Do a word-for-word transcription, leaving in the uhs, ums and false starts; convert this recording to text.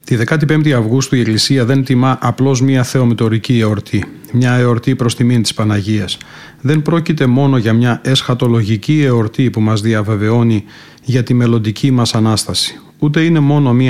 Τη δεκάτη-πέμπτη Αυγούστου η Εκκλησία δεν τιμά απλώς μια θεομητορική εορτή, μια εορτή προς τιμήν της Παναγίας. Δεν πρόκειται μόνο για μια εσχατολογική εορτή που μας διαβεβαιώνει για τη μελλοντική μας Ανάσταση. Ούτε είναι μόνο μια